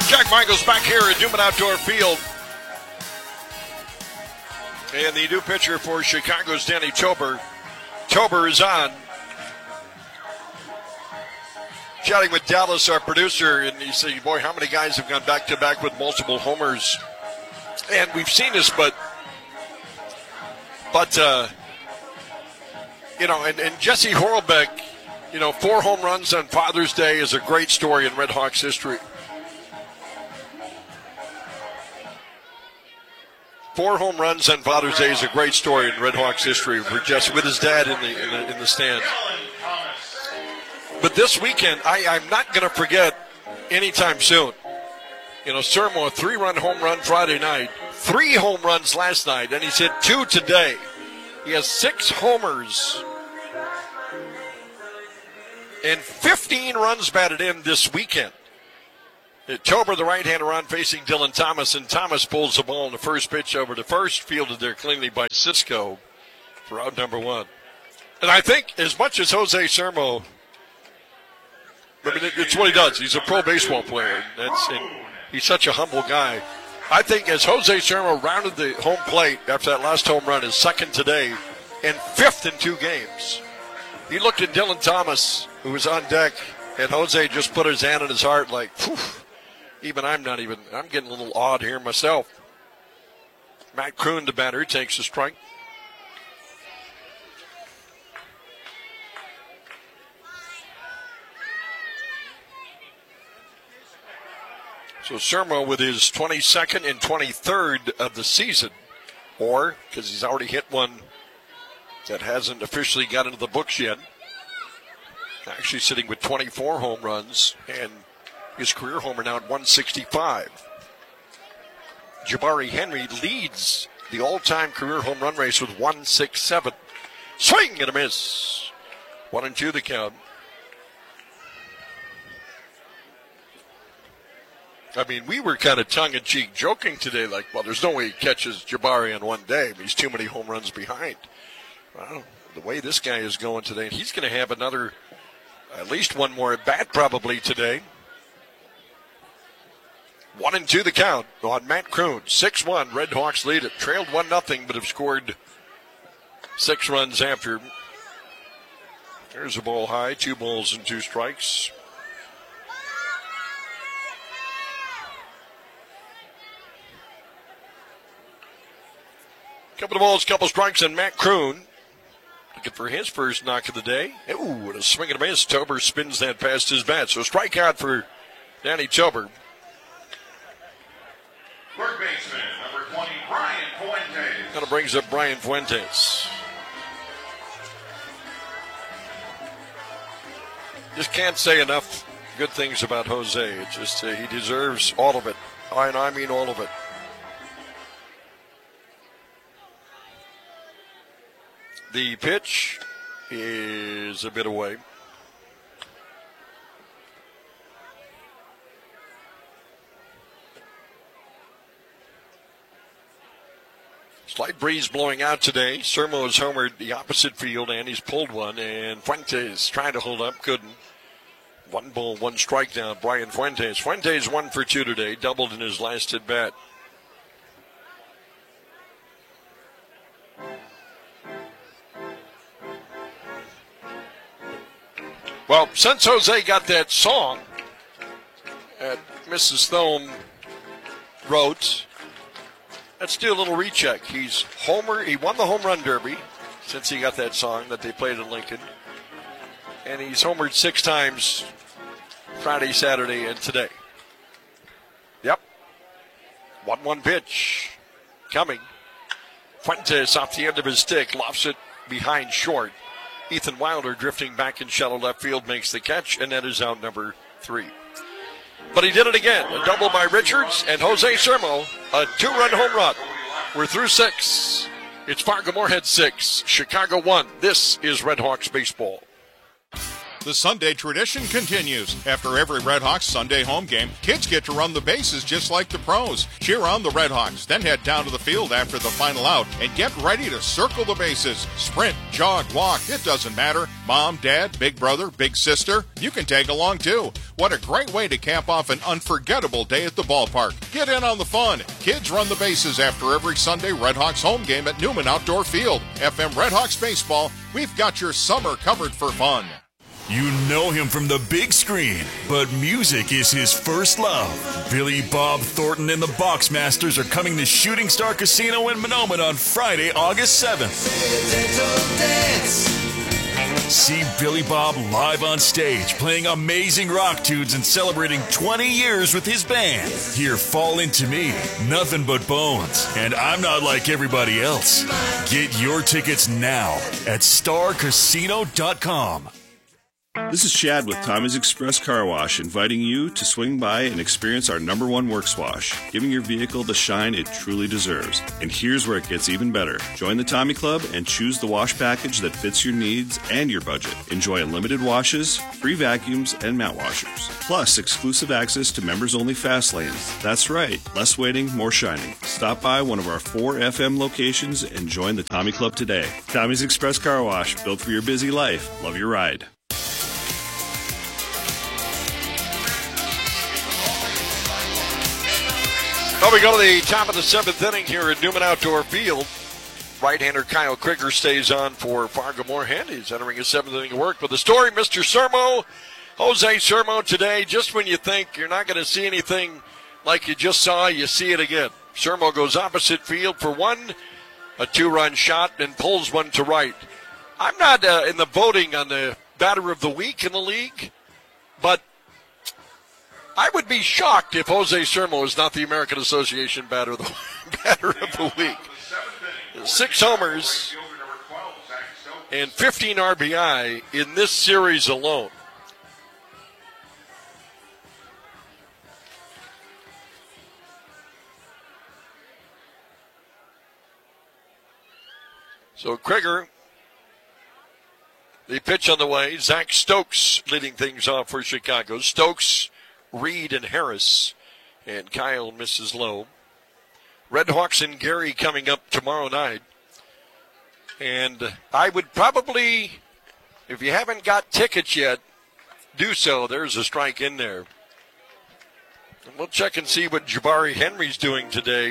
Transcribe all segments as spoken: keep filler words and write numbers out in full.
Jack Michaels back here at Newman Outdoor Field. And the new pitcher for Chicago's Danny Tober. Tober is on. Chatting with Dallas, our producer, and he's saying, boy, how many guys have gone back-to-back with multiple homers? And we've seen this, but, but uh, you know, and, and Jesse Horlbeck, you know, four home runs on Father's Day is a great story in Red Hawks history. Four home runs on Father's Day is a great story in Red Hawks history for Jesse with his dad in the in the, in the stands. But this weekend, I, I'm not going to forget anytime soon. You know, Sermo, a three-run home run Friday night, three home runs last night, and he's hit two today. He has six homers and fifteen runs batted in this weekend. Tober, the right-hander, on facing Dylan Thomas, and Thomas pulls the ball in the first pitch over to first, fielded there cleanly by Cisco for out number one. And I think as much as Jose Sermo, I mean, it's what he does. He's a pro baseball player. That's, and he's such a humble guy. I think as Jose Sermo rounded the home plate after that last home run, his second today, and fifth in two games, he looked at Dylan Thomas, who was on deck, and Jose just put his hand on his heart like, phew. Even I'm not even, I'm getting a little awed here myself. Matt Kroon, the batter, takes a strike. So Sermo with his twenty-second and twenty-third of the season, or, because he's already hit one that hasn't officially got into the books yet, actually sitting with twenty-four home runs, and his career homer now at one sixty-five. Jabari Henry leads the all-time career home run race with one sixty-seven. Swing and a miss. One and two the count. I mean, we were kind of tongue-in-cheek joking today, like, well, there's no way he catches Jabari in one day. He's too many home runs behind. Well, the way this guy is going today, he's going to have another, at least one more at bat probably today. One and two the count on Matt Kroon. six one, Red Hawks lead it. Trailed one nothing, but have scored six runs after. There's a ball high, two balls and two strikes. Couple of balls, couple strikes, and Matt Kroon looking for his first knock of the day. Ooh, and a swing and a miss. Tober spins that past his bat. So strikeout for Danny Tober. Third baseman, number twenty, Brian Fuentes. Kind of brings up Brian Fuentes. Just can't say enough good things about Jose. It's just uh, he deserves all of it. And I mean all of it. The pitch is a bit away. Slight breeze blowing out today. Sermo has homered the opposite field, and he's pulled one. And Fuentes trying to hold up, couldn't. One ball, one strike down. Brian Fuentes. Fuentes one for two today, doubled in his last at bat. Well, since Jose got that song that Missus Thome wrote, let's do a little recheck. He's homer. He won the home run derby since he got that song that they played in Lincoln. And he's homered six times Friday, Saturday, and today. Yep. one one pitch coming. Fuentes off the end of his stick, lofts it behind short. Ethan Wilder drifting back in shallow left field makes the catch, and that is out number three. But he did it again. A double by Richards and Jose Sermo, a two-run home run. We're through six. It's Fargo Moorhead six, Chicago one. This is Red Hawks baseball. The Sunday tradition continues. After every Redhawks Sunday home game, kids get to run the bases just like the pros. Cheer on the Redhawks, then head down to the field after the final out and get ready to circle the bases. Sprint, jog, walk, it doesn't matter. Mom, dad, big brother, big sister, you can tag along too. What a great way to cap off an unforgettable day at the ballpark. Get in on the fun. Kids run the bases after every Sunday Redhawks home game at Newman Outdoor Field. F M Redhawks Baseball, we've got your summer covered for fun. You know him from the big screen, but music is his first love. Billy Bob Thornton and the Boxmasters are coming to Shooting Star Casino in Monoman on Friday, August seventh. See Billy Bob live on stage, playing amazing rock tunes and celebrating twenty years with his band. Hear Fall Into Me, Nothing But Bones, and I'm Not Like Everybody Else. Get your tickets now at star casino dot com. This is Chad with Tommy's Express Car Wash, inviting you to swing by and experience our number one works wash, giving your vehicle the shine it truly deserves. And here's where it gets even better. Join the Tommy Club and choose the wash package that fits your needs and your budget. Enjoy unlimited washes, free vacuums, and mat washers. Plus, exclusive access to members-only fast lanes. That's right, less waiting, more shining. Stop by one of our four F M locations and join the Tommy Club today. Tommy's Express Car Wash, built for your busy life. Love your ride. Well, we go to the top of the seventh inning here at Newman Outdoor Field. Right-hander Kyle Krieger stays on for Fargo-Moorhead. He's entering his seventh inning of work. But the story, Mister Sermo, Jose Sermo today, just when you think you're not going to see anything like you just saw, you see it again. Sermo goes opposite field for one, a two-run shot, and pulls one to right. I'm not uh, in the voting on the batter of the week in the league, but I would be shocked if Jose Sermo is not the American Association batter of the, batter of the week. Six homers and fifteen R B I in this series alone. So Krieger, the pitch on the way. Zach Stokes leading things off for Chicago. Stokes, Reed, and Harris, and Kyle misses low. Redhawks and Gary coming up tomorrow night. And I would probably, if you haven't got tickets yet, do so. There's a strike in there. And we'll check and see what Jabari Henry's doing today.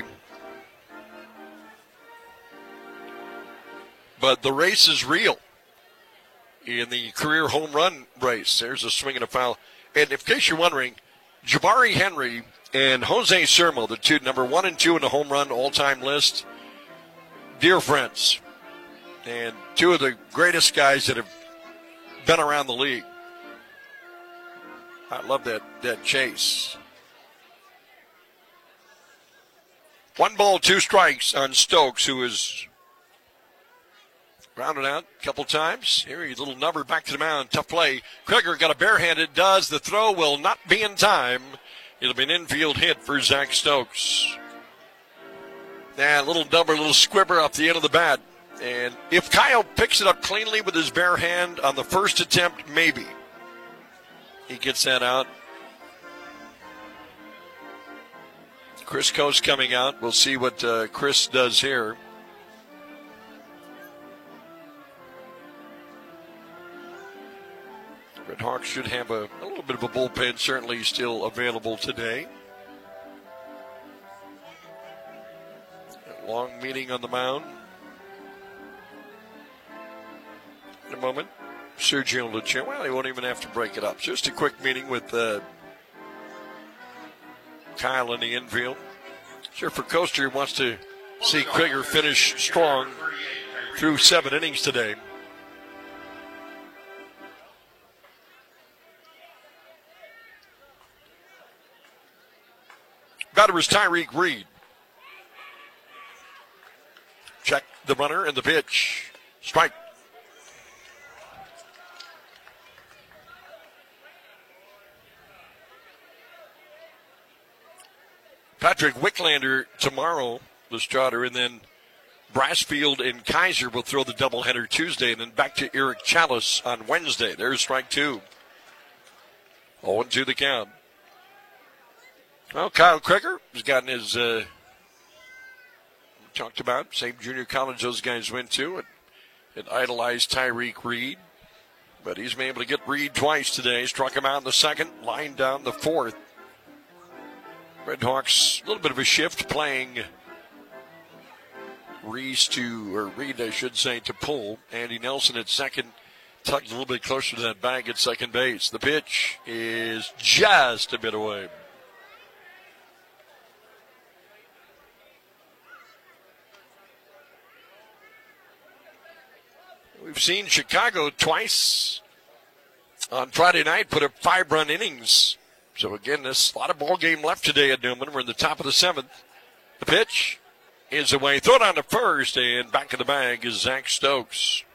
But the race is real in the career home run race. There's a swing and a foul. And in case you're wondering, Jabari Henry and Jose Sermo, the two number one and two in the home run all-time list, dear friends, and two of the greatest guys that have been around the league. I love that that chase. One ball, two strikes on Stokes, who is grounded out a couple times. Here, a little number back to the mound. Tough play. Krieger got a barehanded. Does. The throw will not be in time. It'll be an infield hit for Zach Stokes. Yeah, a little number, a little squibber off the end of the bat. And if Kyle picks it up cleanly with his bare hand on the first attempt, maybe he gets that out. Chris Coase coming out. We'll see what uh, Chris does here. Red Hawks should have a, a little bit of a bullpen certainly still available today. A long meeting on the mound. In a moment, Sergio Lucia. Well, he won't even have to break it up. Just a quick meeting with uh, Kyle in the infield. Sure, for Coaster, he wants to see Krieger finish strong through seven innings today. Batter is Tyreek Reed. Check the runner and the pitch. Strike. Patrick Wicklander tomorrow, the starter, and then Brassfield and Kaiser will throw the doubleheader Tuesday, and then back to Eric Chalice on Wednesday. There's strike two. oh and two the count. Well, Kyle Krieger has gotten his, uh, talked about, same junior college those guys went to, and, and idolized Tyreek Reed. But he's been able to get Reed twice today. Struck him out in the second, lined down the fourth. Redhawks, a little bit of a shift, playing Reese to, or Reed, I should say, to pull. Andy Nelson at second, tucked a little bit closer to that bag at second base. The pitch is just a bit away. We've seen Chicago twice on Friday night put up five-run innings. So, again, there's a lot of ball game left today at Newman. We're in the top of the seventh. The pitch is away. Throw it on to first, and back in the bag is Zach Stokes.